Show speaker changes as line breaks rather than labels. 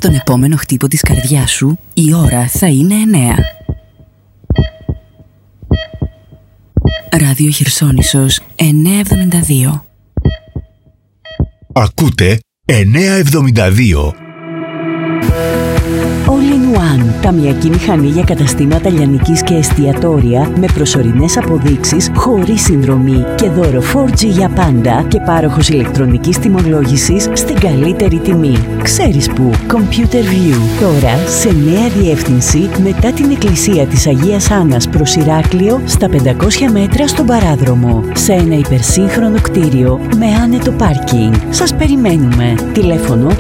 στον επόμενο χτύπο της καρδιάς σου η ώρα θα είναι 9. Ράδιο Χερσόνησος 972.
Ακούτε 972.
All-in-One, ταμιακή μηχανή για καταστήματα λιανικής και εστιατόρια με προσωρινές αποδείξεις, χωρίς συνδρομή και δώρο 4G για πάντα και πάροχος ηλεκτρονικής τιμολόγησης στην καλύτερη τιμή. Ξέρεις που? Computer View. Τώρα σε νέα διεύθυνση μετά την εκκλησία της Αγίας Άννας προς Ηράκλειο στα 500 μέτρα στον Παράδρομο. Σε ένα υπερσύγχρονο κτίριο με άνετο πάρκινγκ. Σας περιμένουμε. Τηλέφωνο